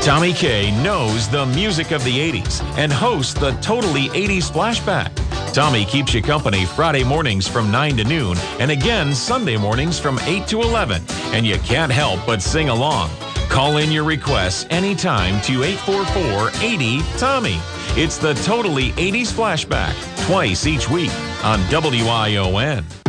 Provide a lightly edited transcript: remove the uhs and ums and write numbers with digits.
Tommy K knows the music of the 80s and hosts the Totally 80s Flashback. Tommy keeps you company Friday mornings from 9 to noon and again Sunday mornings from 8 to 11. And you can't help but sing along. Call in your requests anytime to 844-80-TOMMY. It's the Totally 80s Flashback, twice each week on WION.